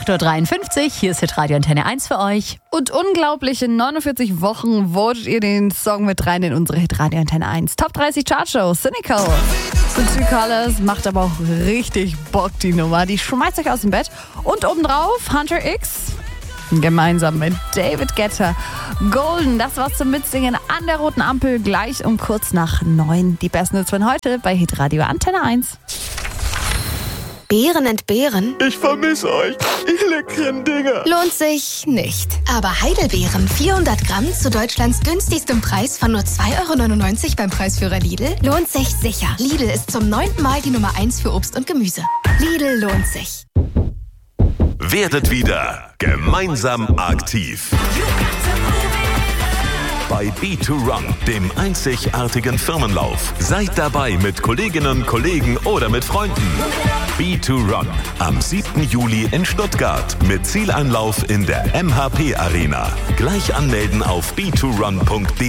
8.53 Uhr, hier ist Hitradio Antenne 1 für euch. Und unglaubliche 49 Wochen votet ihr den Song mit rein in unsere Hitradio Antenne 1 Top 30 Chartshow. Cynical. The Two Colors macht aber auch richtig Bock, die Nummer. Die schmeißt euch aus dem Bett. Und obendrauf Hunter X. Gemeinsam mit David Guetta. Golden, das war's zum Mitsingen an der roten Ampel. Gleich um kurz nach 9. Die besten Hits von heute bei Hitradio Antenne 1. Beeren entbehren? Ich vermisse euch, ihr leckeren Dinger. Lohnt sich nicht. Aber Heidelbeeren 400 Gramm zu Deutschlands günstigstem Preis von nur 2,99 € beim Preisführer Lidl lohnt sich sicher. Lidl ist zum 9. Mal die Nummer 1 für Obst und Gemüse. Lidl lohnt sich. Werdet wieder gemeinsam aktiv. Bei B2Run, dem einzigartigen Firmenlauf. Seid dabei mit Kolleginnen, Kollegen oder mit Freunden. B2Run am 7. Juli in Stuttgart mit Zieleinlauf in der MHP Arena. Gleich anmelden auf b2run.de.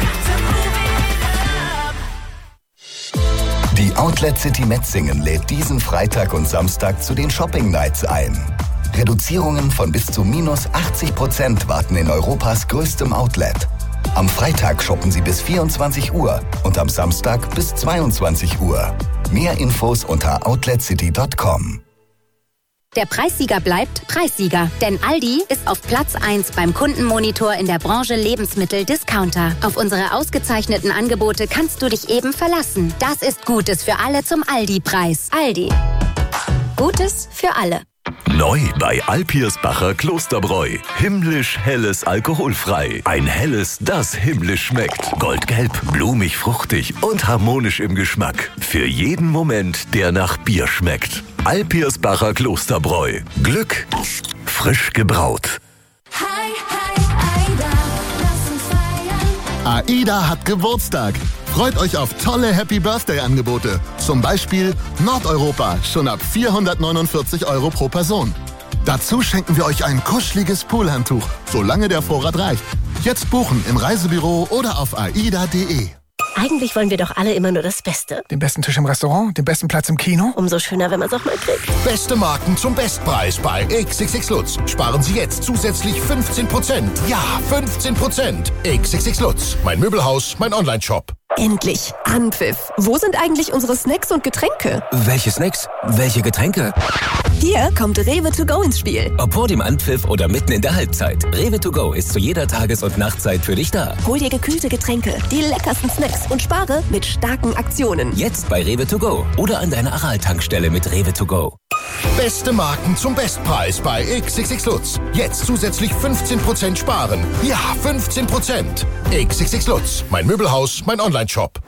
Die Outlet City Metzingen lädt diesen Freitag und Samstag zu den Shopping Nights ein. Reduzierungen von bis zu minus 80% warten in Europas größtem Outlet. Am Freitag shoppen Sie bis 24 Uhr und am Samstag bis 22 Uhr. Mehr Infos unter outletcity.com. Der Preissieger bleibt Preissieger, denn Aldi ist auf Platz 1 beim Kundenmonitor in der Branche Lebensmittel-Discounter. Auf unsere ausgezeichneten Angebote kannst du dich eben verlassen. Das ist Gutes für alle zum Aldi-Preis. Aldi. Gutes für alle. Neu bei Alpirsbacher Klosterbräu. Himmlisch helles alkoholfrei. Ein helles, das himmlisch schmeckt. Goldgelb, blumig, fruchtig und harmonisch im Geschmack. Für jeden Moment, der nach Bier schmeckt. Alpirsbacher Klosterbräu. Glück frisch gebraut. Hi, Aida, lass uns feiern. AIDA hat Geburtstag. Freut euch auf tolle Happy-Birthday-Angebote. Zum Beispiel Nordeuropa, schon ab 449 € pro Person. Dazu schenken wir euch ein kuscheliges Poolhandtuch, solange der Vorrat reicht. Jetzt buchen im Reisebüro oder auf aida.de. Eigentlich wollen wir doch alle immer nur das Beste. Den besten Tisch im Restaurant, den besten Platz im Kino. Umso schöner, wenn man es auch mal kriegt. Beste Marken zum Bestpreis bei XXX Lutz. Sparen Sie jetzt zusätzlich 15%. Ja, 15%. XXX Lutz. Mein Möbelhaus, mein Onlineshop. Endlich Anpfiff. Wo sind eigentlich unsere Snacks und Getränke? Welche Snacks? Welche Getränke? Hier kommt Rewe to go ins Spiel. Ob vor dem Anpfiff oder mitten in der Halbzeit. Rewe to go ist zu jeder Tages- und Nachtzeit für dich da. Hol dir gekühlte Getränke, die leckersten Snacks und spare mit starken Aktionen. Jetzt bei Rewe to go oder an deiner Aral-Tankstelle mit Rewe to go. Beste Marken zum Bestpreis bei XXX Lutz. Jetzt zusätzlich 15% sparen. Ja, 15%. XXX Lutz. Mein Möbelhaus, mein Onlineshop.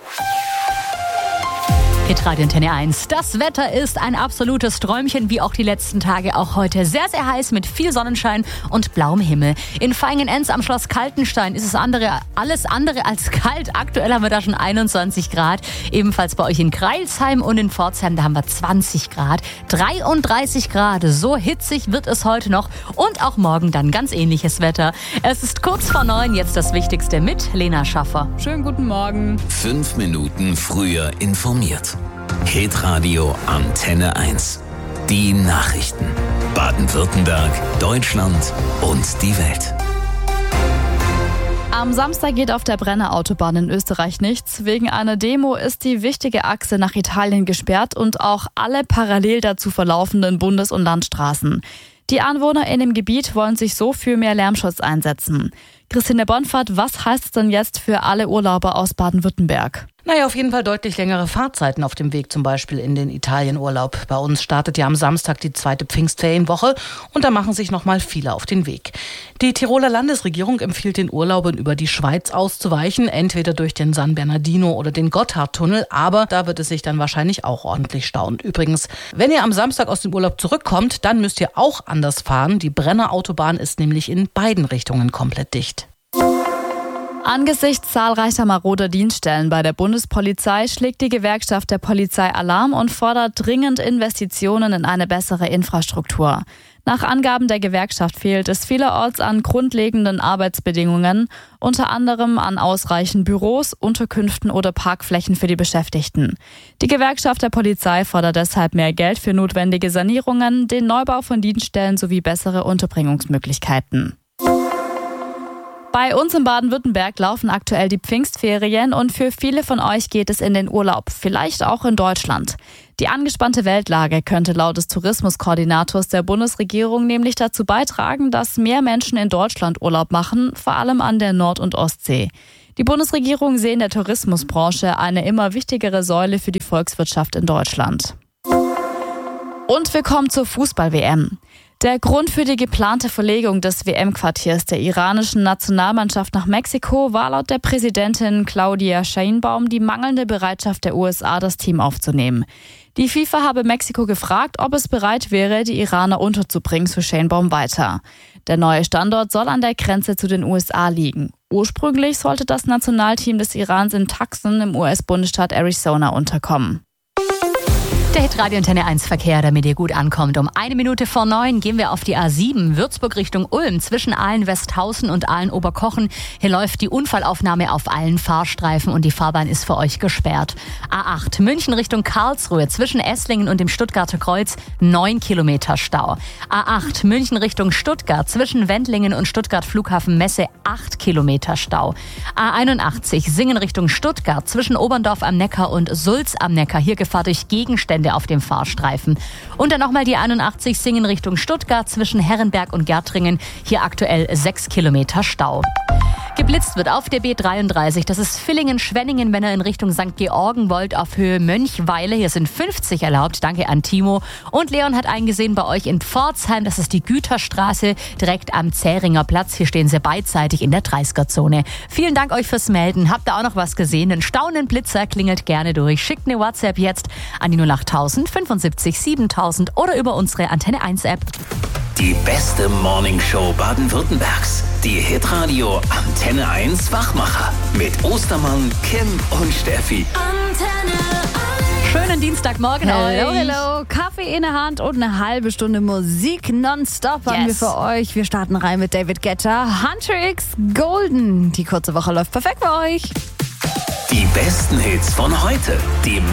Hitradio Antenne 1. Das Wetter ist ein absolutes Träumchen, wie auch die letzten Tage. Auch heute sehr, sehr heiß mit viel Sonnenschein und blauem Himmel. In Vaihingen-Enz am Schloss Kaltenstein ist es alles andere als kalt. Aktuell haben wir da schon 21 Grad. Ebenfalls bei euch in Crailsheim und in Pforzheim, da haben wir 20 Grad. 33 Grad, so hitzig wird es heute noch. Und auch morgen dann ganz ähnliches Wetter. Es ist kurz vor 9, jetzt das Wichtigste mit Lena Schaffer. Schönen guten Morgen. 5 Minuten früher informiert. Hitradio Antenne 1. Die Nachrichten. Baden-Württemberg, Deutschland und die Welt. Am Samstag geht auf der Brenner Autobahn in Österreich nichts. Wegen einer Demo ist die wichtige Achse nach Italien gesperrt und auch alle parallel dazu verlaufenden Bundes- und Landstraßen. Die Anwohner in dem Gebiet wollen sich so für mehr Lärmschutz einsetzen. Christine Bonfahrt, was heißt es denn jetzt für alle Urlauber aus Baden-Württemberg? Naja, auf jeden Fall deutlich längere Fahrzeiten auf dem Weg, zum Beispiel in den Italienurlaub. Bei uns startet ja am Samstag die 2. Pfingstferienwoche und da machen sich nochmal viele auf den Weg. Die Tiroler Landesregierung empfiehlt den Urlaubern über die Schweiz auszuweichen, entweder durch den San Bernardino oder den Gotthardtunnel, aber da wird es sich dann wahrscheinlich auch ordentlich stauen. Übrigens, wenn ihr am Samstag aus dem Urlaub zurückkommt, dann müsst ihr auch anders fahren. Die Brenner Autobahn ist nämlich in beiden Richtungen komplett dicht. Angesichts zahlreicher maroder Dienststellen bei der Bundespolizei schlägt die Gewerkschaft der Polizei Alarm und fordert dringend Investitionen in eine bessere Infrastruktur. Nach Angaben der Gewerkschaft fehlt es vielerorts an grundlegenden Arbeitsbedingungen, unter anderem an ausreichend Büros, Unterkünften oder Parkflächen für die Beschäftigten. Die Gewerkschaft der Polizei fordert deshalb mehr Geld für notwendige Sanierungen, den Neubau von Dienststellen sowie bessere Unterbringungsmöglichkeiten. Bei uns in Baden-Württemberg laufen aktuell die Pfingstferien und für viele von euch geht es in den Urlaub, vielleicht auch in Deutschland. Die angespannte Weltlage könnte laut des Tourismuskoordinators der Bundesregierung nämlich dazu beitragen, dass mehr Menschen in Deutschland Urlaub machen, vor allem an der Nord- und Ostsee. Die Bundesregierung sieht in der Tourismusbranche eine immer wichtigere Säule für die Volkswirtschaft in Deutschland. Und wir kommen zur Fußball-WM. Der Grund für die geplante Verlegung des WM-Quartiers der iranischen Nationalmannschaft nach Mexiko war laut der Präsidentin Claudia Sheinbaum die mangelnde Bereitschaft der USA, das Team aufzunehmen. Die FIFA habe Mexiko gefragt, ob es bereit wäre, die Iraner unterzubringen, so Sheinbaum weiter. Der neue Standort soll an der Grenze zu den USA liegen. Ursprünglich sollte das Nationalteam des Irans in Tucson im US-Bundesstaat Arizona unterkommen. Der Hitradio Antenne 1 Verkehr, damit ihr gut ankommt. Um 8:01 gehen wir auf die A7 Würzburg Richtung Ulm zwischen Aalen-Westhausen und Aalen-Oberkochen. Hier läuft die Unfallaufnahme auf allen Fahrstreifen und die Fahrbahn ist für euch gesperrt. A8 München Richtung Karlsruhe zwischen Esslingen und dem Stuttgarter Kreuz 9 Kilometer Stau. A8 München Richtung Stuttgart zwischen Wendlingen und Stuttgart Flughafen Messe 8 Kilometer Stau. A81 Singen Richtung Stuttgart zwischen Oberndorf am Neckar und Sulz am Neckar. Hier Gefahr durch Gegenstände auf dem Fahrstreifen. Und dann nochmal die 81 Singen Richtung Stuttgart zwischen Herrenberg und Gärtringen. Hier aktuell 6 Kilometer Stau. Geblitzt wird auf der B33. Das ist Villingen-Schwenningen, wenn ihr in Richtung St. Georgen wollt, auf Höhe Mönchweile. Hier sind 50 erlaubt. Danke an Timo. Und Leon hat eingesehen bei euch in Pforzheim. Das ist die Güterstraße direkt am Zähringer Platz. Hier stehen sie beidseitig in der 30er-Zone. Vielen Dank euch fürs Melden. Habt ihr auch noch was gesehen? Ein staunenden Blitzer, klingelt gerne durch. Schickt eine WhatsApp jetzt an die 08000 75 7000 oder über unsere Antenne 1 App. Die beste Morningshow Baden-Württembergs. Die Hitradio Antenne 1 Wachmacher. Mit Ostermann, Kim und Steffi. Schönen Dienstagmorgen Hello, euch. hello. Kaffee in der Hand und eine halbe Stunde Musik nonstop haben wir für euch. Wir starten rein mit David Guetta, Hunter X Golden. Die kurze Woche läuft perfekt für euch. Die besten Hits von heute. Die